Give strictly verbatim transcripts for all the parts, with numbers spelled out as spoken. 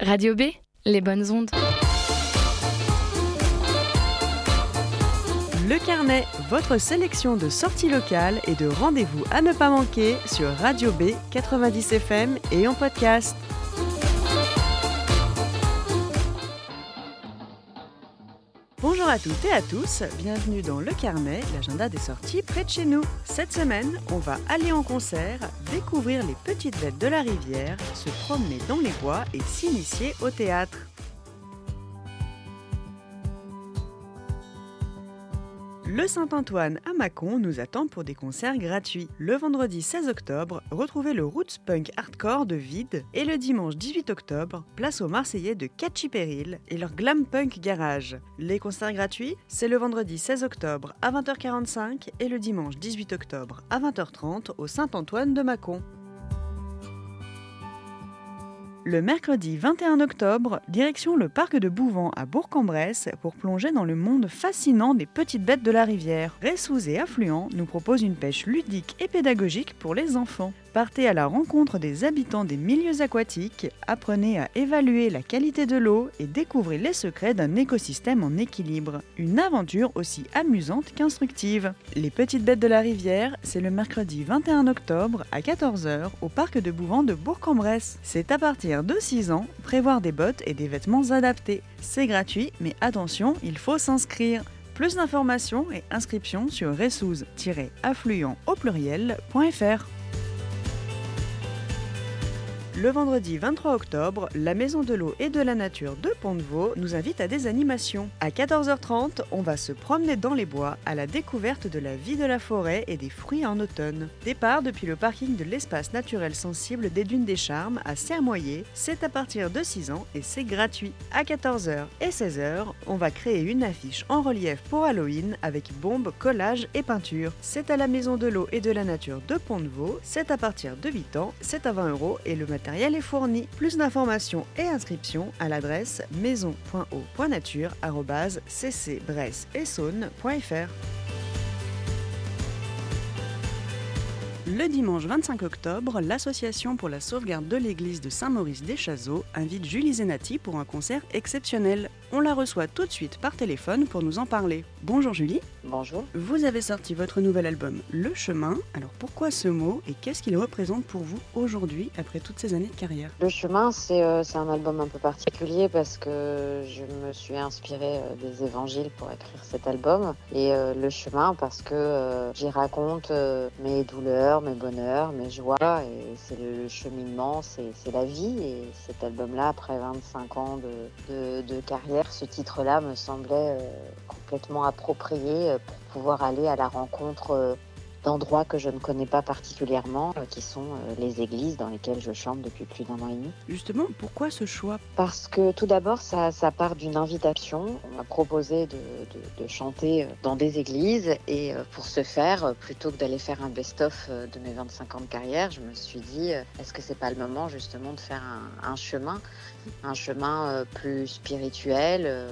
Radio B, les bonnes ondes. Le Carnet, votre sélection de sorties locales et de rendez-vous à ne pas manquer sur Radio B quatre-vingt-dix F M et en podcast. Bonjour à toutes et à tous, bienvenue dans Le Carnet, l'agenda des sorties près de chez nous. Cette semaine, on va aller en concert, découvrir les petites bêtes de la rivière, se promener dans les bois et s'initier au théâtre. Le Saint-Antoine à Mâcon nous attend pour des concerts gratuits. Le vendredi seize octobre, retrouvez le Roots Punk Hardcore de Vide et le dimanche dix-huit octobre, place aux Marseillais de Catchy Peril et leur Glam Punk Garage. Les concerts gratuits, c'est le vendredi seize octobre à vingt heures quarante-cinq et le dimanche dix-huit octobre à vingt heures trente au Saint-Antoine de Mâcon. Le mercredi vingt et un octobre, direction le parc de Bouvant à Bourg-en-Bresse pour plonger dans le monde fascinant des petites bêtes de la rivière. Ressous et Affluent nous propose une pêche ludique et pédagogique pour les enfants. Partez à la rencontre des habitants des milieux aquatiques, apprenez à évaluer la qualité de l'eau et découvrez les secrets d'un écosystème en équilibre. Une aventure aussi amusante qu'instructive. Les petites bêtes de la rivière, c'est le mercredi vingt et un octobre à quatorze heures au parc de Bouvant de Bourg-en-Bresse. C'est à partir de six ans, prévoir des bottes et des vêtements adaptés. C'est gratuit, mais attention, il faut s'inscrire. Plus d'informations et inscriptions sur ressous-affluent au pluriel.fr. Le vendredi vingt-trois octobre, la Maison de l'eau et de la nature de Pont-de-Vaux nous invite à des animations. À quatorze heures trente, on va se promener dans les bois à la découverte de la vie de la forêt et des fruits en automne. Départ depuis le parking de l'espace naturel sensible des Dunes des Charmes à Sermoyer, c'est à partir de six ans et c'est gratuit. À quatorze heures et seize heures, on va créer une affiche en relief pour Halloween avec bombes, collages et peintures. C'est à la Maison de l'eau et de la nature de Pont-de-Vaux, c'est à partir de huit ans, c'est à vingt euros et le matériel est fourni. Plus d'informations et inscriptions à l'adresse maison point o point nature arobase c c bresse et saône point f r. Le dimanche vingt-cinq octobre, l'Association pour la sauvegarde de l'église de Saint-Maurice-des-Chazaux invite Julie Zenati pour un concert exceptionnel. On la reçoit tout de suite par téléphone pour nous en parler. Bonjour Julie. Bonjour. Vous avez sorti votre nouvel album Le Chemin. Alors pourquoi ce mot et qu'est-ce qu'il représente pour vous aujourd'hui après toutes ces années de carrière ? Le Chemin, c'est, euh, c'est un album un peu particulier parce que je me suis inspirée euh, des évangiles pour écrire cet album. Et euh, Le Chemin parce que euh, j'y raconte euh, mes douleurs, mes bonheurs, mes joies. Et c'est le, le cheminement, c'est, c'est la vie. Et cet album-là, après vingt-cinq ans de, de, de carrière, ce titre-là me semblait euh, complètement approprié euh, pour pouvoir aller à la rencontre euh, d'endroits que je ne connais pas particulièrement, euh, qui sont euh, les églises dans lesquelles je chante depuis plus d'un an et demi. Justement, pourquoi ce choix ? Parce que tout d'abord, ça, ça part d'une invitation. On m'a proposé de, de, de chanter dans des églises et euh, pour ce faire, plutôt que d'aller faire un best-of euh, de mes vingt-cinq ans de carrière, je me suis dit, euh, est-ce que c'est pas le moment justement de faire un, un chemin, un chemin euh, plus spirituel, euh,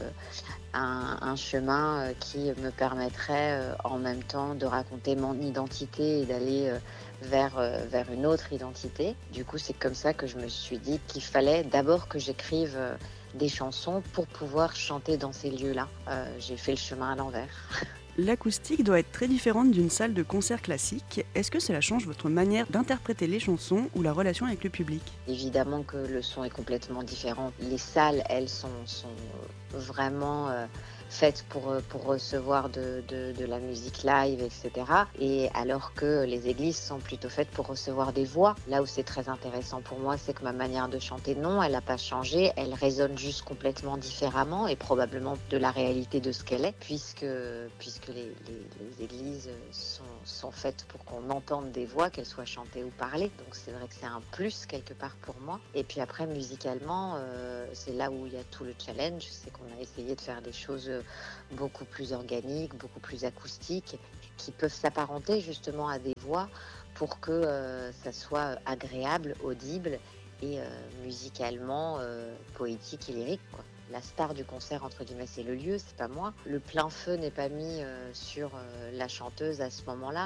Un, un chemin euh, qui me permettrait euh, en même temps de raconter mon identité et d'aller euh, vers, euh, vers une autre identité. Du coup, c'est comme ça que je me suis dit qu'il fallait d'abord que j'écrive euh, des chansons pour pouvoir chanter dans ces lieux-là. Euh, j'ai fait le chemin à l'envers. L'acoustique doit être très différente d'une salle de concert classique. Est-ce que cela change votre manière d'interpréter les chansons ou la relation avec le public ? Évidemment que le son est complètement différent. Les salles, elles, sont, sont vraiment euh, faites pour, pour recevoir de, de, de la musique live, et cetera. Et alors que les églises sont plutôt faites pour recevoir des voix. Là où c'est très intéressant pour moi, c'est que ma manière de chanter, non, elle n'a pas changé. Elle résonne juste complètement différemment et probablement de la réalité de ce qu'elle est, puisque, puisque les, les, les églises sont, sont faites pour qu'on entende des voix, qu'elles soient chantées ou parlées. Donc c'est vrai que c'est un plus quelque part pour moi. Et puis après, musicalement, euh, c'est là où il y a tout le challenge. C'est qu'on a essayé de faire des choses beaucoup plus organiques, beaucoup plus acoustiques, qui peuvent s'apparenter justement à des voix pour que euh, ça soit agréable, audible et euh, musicalement euh, poétique et lyrique, quoi. La star du concert, entre guillemets, c'est le lieu, c'est pas moi. Le plein feu n'est pas mis euh, sur euh, la chanteuse à ce moment-là.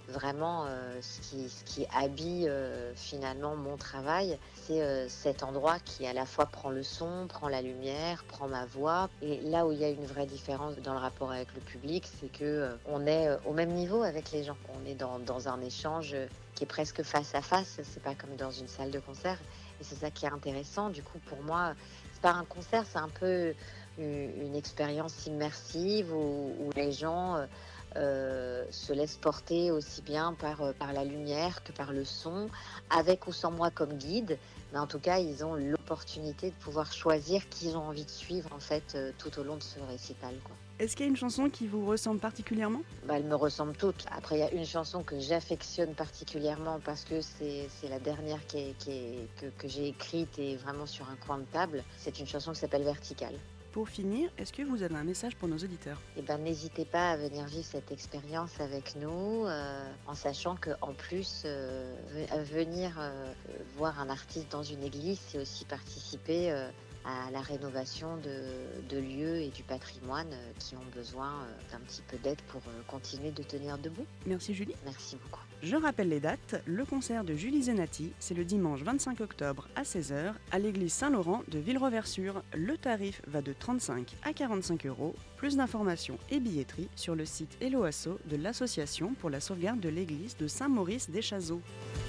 vraiment euh, ce, qui, ce qui habille euh, finalement mon travail, c'est euh, cet endroit qui à la fois prend le son, prend la lumière, prend ma voix. Et là où il y a une vraie différence dans le rapport avec le public, c'est que euh, on est euh, au même niveau avec les gens. On est dans, dans un échange euh, qui est presque face à face. C'est pas comme dans une salle de concert. Et c'est ça qui est intéressant. Du coup, pour moi, c'est pas un concert, c'est un peu une, une expérience immersive où, où les gens euh, euh, se laissent porter aussi bien par, euh, par la lumière que par le son, avec ou sans moi comme guide. Mais en tout cas, ils ont l'opportunité de pouvoir choisir qui ils ont envie de suivre en fait euh, tout au long de ce récital, quoi. Est-ce qu'il y a une chanson qui vous ressemble particulièrement ? Bah, elles me ressemblent toutes. Après, il y a une chanson que j'affectionne particulièrement parce que c'est, c'est la dernière qui est, qui est, que, que j'ai écrite et vraiment sur un coin de table. C'est une chanson qui s'appelle Verticale. Pour finir, est-ce que vous avez un message pour nos auditeurs ? Eh ben, n'hésitez pas à venir vivre cette expérience avec nous, euh, en sachant qu'en plus, euh, venir euh, voir un artiste dans une église, c'est aussi participer euh, à la rénovation de, de lieux et du patrimoine euh, qui ont besoin euh, d'un petit peu d'aide pour euh, continuer de tenir debout. Merci Julie. Merci beaucoup. Je rappelle les dates. Le concert de Julie Zenati, c'est le dimanche vingt-cinq octobre à seize heures à l'église Saint-Laurent de Villeroversure. Le tarif va de trente-cinq à quarante-cinq euros. Plus d'informations et billetterie sur le site Helloasso de l'Association pour la sauvegarde de l'église de Saint-Maurice-des-Chazeaux.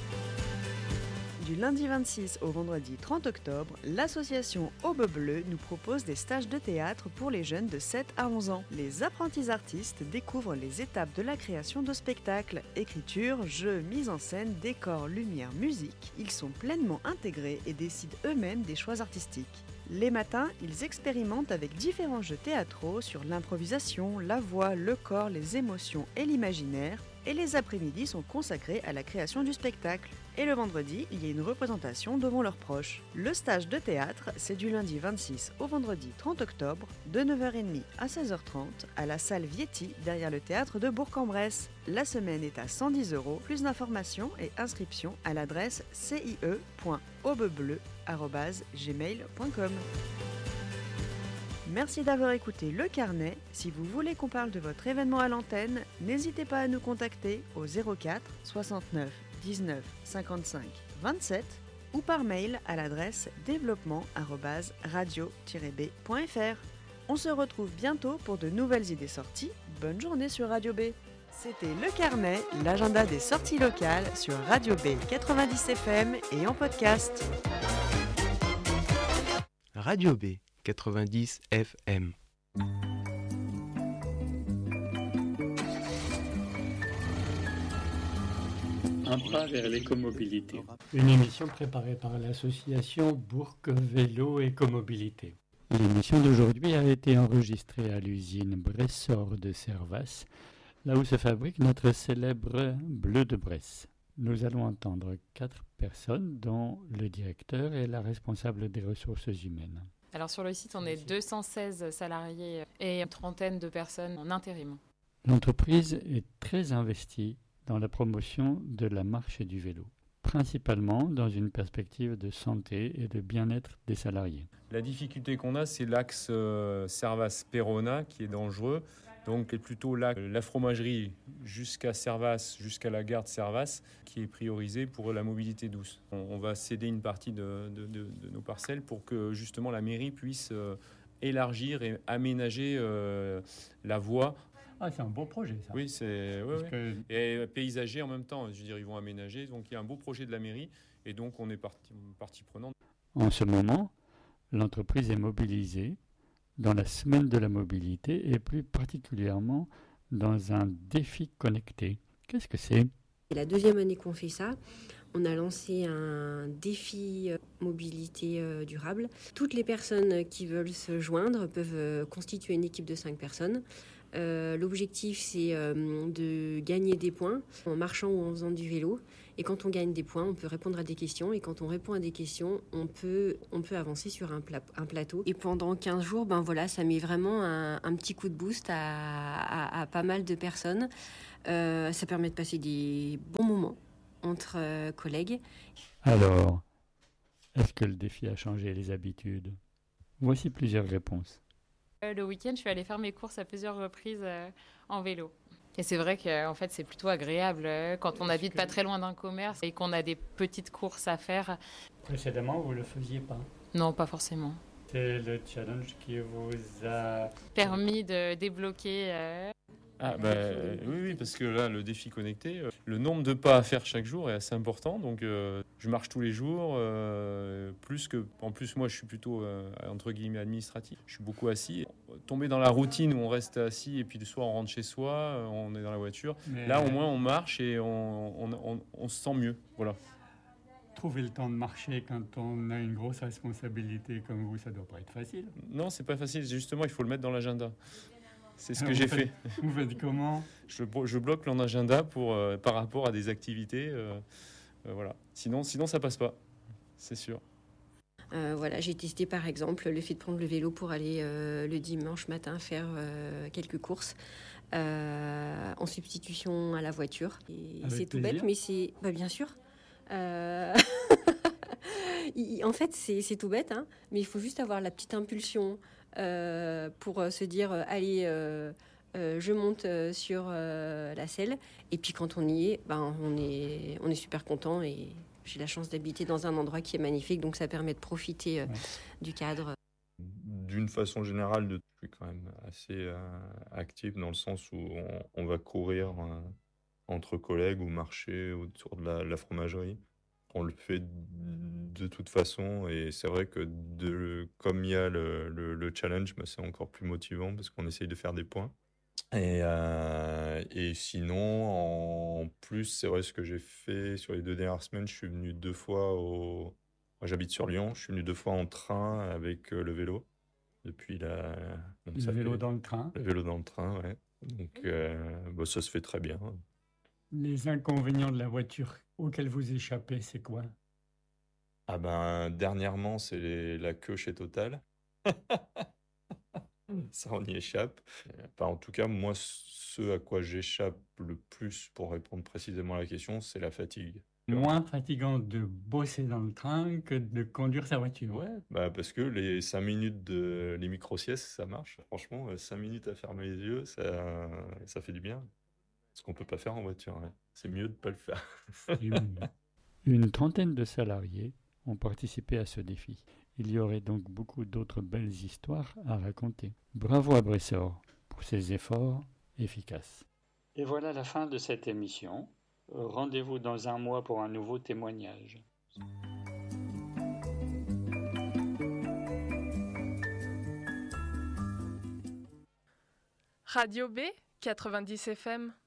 Du lundi vingt-six au vendredi trente octobre, l'association Aube Bleue nous propose des stages de théâtre pour les jeunes de sept à onze ans. Les apprentis artistes découvrent les étapes de la création de spectacles, écriture, jeux, mise en scène, décors, lumière, musique. Ils sont pleinement intégrés et décident eux-mêmes des choix artistiques. Les matins, ils expérimentent avec différents jeux théâtraux sur l'improvisation, la voix, le corps, les émotions et l'imaginaire. Et les après-midi sont consacrés à la création du spectacle. Et le vendredi, il y a une représentation devant leurs proches. Le stage de théâtre, c'est du lundi vingt-six au vendredi trente octobre, de neuf heures trente à seize heures trente, à la salle Vietti, derrière le théâtre de Bourg-en-Bresse. La semaine est à cent dix euros. Plus d'informations et inscriptions à l'adresse c i e point aubebleu arobase gmail point com. Merci d'avoir écouté Le Carnet. Si vous voulez qu'on parle de votre événement à l'antenne, n'hésitez pas à nous contacter au zéro quatre soixante-neuf dix-neuf cinquante-cinq vingt-sept ou par mail à l'adresse développement arobase radio tiret b point f r. On se retrouve bientôt pour de nouvelles idées sorties. Bonne journée sur Radio B. C'était Le Carnet, l'agenda des sorties locales sur Radio B quatre-vingt-dix F M et en podcast. Radio B quatre-vingt-dix F M. Un pas vers l'écomobilité. Une émission préparée par l'association Bourg Vélo Écomobilité. L'émission d'aujourd'hui a été enregistrée à l'usine Bressor de Servas, là où se fabrique notre célèbre bleu de Bresse. Nous allons entendre quatre personnes, dont le directeur et la responsable des ressources humaines. Alors sur le site, on est deux cent seize salariés et une trentaine de personnes en intérim. L'entreprise est très investie dans la promotion de la marche et du vélo, principalement dans une perspective de santé et de bien-être des salariés. La difficulté qu'on a, c'est l'axe euh, Servas-Perona qui est dangereux. Donc c'est plutôt là, la fromagerie jusqu'à Servas, jusqu'à la gare de Servas, qui est priorisée pour la mobilité douce. On, on va céder une partie de, de, de, de nos parcelles pour que justement la mairie puisse euh, élargir et aménager euh, la voie. Ah, c'est un beau projet, ça. Oui, c'est ouais, ouais. Que... Et paysager en même temps. Je veux dire, ils vont aménager. Donc il y a un beau projet de la mairie et donc on est partie, partie prenante. En ce moment, l'entreprise est mobilisée dans la semaine de la mobilité et plus particulièrement dans un défi connecté. Qu'est-ce que c'est ? C'est la deuxième année qu'on fait ça. On a lancé un défi mobilité durable. Toutes les personnes qui veulent se joindre peuvent constituer une équipe de cinq personnes. Euh, l'objectif, c'est euh, de gagner des points en marchant ou en faisant du vélo. Et quand on gagne des points, on peut répondre à des questions. Et quand on répond à des questions, on peut, on peut avancer sur un, pla- un plateau. Et pendant quinze jours, ben voilà, ça met vraiment un, un petit coup de boost à, à, à pas mal de personnes. Euh, ça permet de passer des bons moments entre euh, collègues. Alors, est-ce que le défi a changé les habitudes ? Voici plusieurs réponses. Le week-end, je suis allée faire mes courses à plusieurs reprises euh, en vélo. Et c'est vrai qu'en fait, c'est plutôt agréable quand on habite pas très loin d'un commerce et qu'on a des petites courses à faire. Précédemment, vous ne le faisiez pas? Non, pas forcément. C'est le challenge qui vous a permis de débloquer. Euh... Ah bah, oui, oui, parce que là, le défi connecté, euh, le nombre de pas à faire chaque jour est assez important. Donc, euh, je marche tous les jours, euh, plus que, en plus, moi, je suis plutôt euh, entre guillemets administratif. Je suis beaucoup assis. Tomber dans la routine où on reste assis et puis le soir on rentre chez soi, euh, on est dans la voiture. Mais là, au moins, on marche et on, on, on, on se sent mieux. Voilà. Trouver le temps de marcher quand on a une grosse responsabilité comme vous, ça doit pas être facile. Non, c'est pas facile. Justement, il faut le mettre dans l'agenda. C'est ce que Alors, j'ai faites, fait. Vous faites comment? je, je bloque mon agenda pour, euh, par rapport à des activités. Euh, euh, voilà. Sinon, sinon, ça passe pas. C'est sûr. Euh, voilà, j'ai testé par exemple le fait de prendre le vélo pour aller euh, le dimanche matin faire euh, quelques courses euh, en substitution à la voiture. Et c'est tout bête, mais c'est bah, bien sûr. Euh... en fait, c'est, c'est tout bête, hein, mais il faut juste avoir la petite impulsion euh, pour se dire euh, allez, euh, euh, je monte euh, sur euh, la selle. Et puis quand on y est, ben, on est, on est super content. Et j'ai la chance d'habiter dans un endroit qui est magnifique, donc ça permet de profiter euh, ouais. du cadre. D'une façon générale, je suis quand même assez euh, actif dans le sens où on, on va courir euh, entre collègues ou marcher autour de la, la fromagerie. On le fait de toute façon et c'est vrai que de, comme il y a le, le, le challenge, bah c'est encore plus motivant parce qu'on essaye de faire des points. Et, euh, et sinon, en plus, c'est vrai ce que j'ai fait sur les deux dernières semaines, je suis venu deux fois au... Moi, j'habite sur Lyon, je suis venu deux fois en train avec le vélo. Depuis la... Donc, le ça vélo fait... dans le train. Le vélo dans le train, ouais. Donc euh, bah, ça se fait très bien. Les inconvénients de la voiture auxquels vous échappez, c'est quoi? Ah ben, dernièrement, c'est les... la queue chez Total. Ça, on y échappe. Enfin, en tout cas, moi, ce à quoi j'échappe le plus, pour répondre précisément à la question, c'est la fatigue. Moins fatigant de bosser dans le train que de conduire sa voiture. Ouais, bah parce que les cinq minutes de les micro-siestes, ça marche. Franchement, cinq minutes à fermer les yeux, ça, ça fait du bien. Ce qu'on peut pas faire en voiture. Ouais. C'est mieux de pas le faire. une, une trentaine de salariés ont participé à ce défi. Il y aurait donc beaucoup d'autres belles histoires à raconter. Bravo à Bressor pour ses efforts efficaces. Et voilà la fin de cette émission. Rendez-vous dans un mois pour un nouveau témoignage. Radio B, quatre-vingt-dix F M.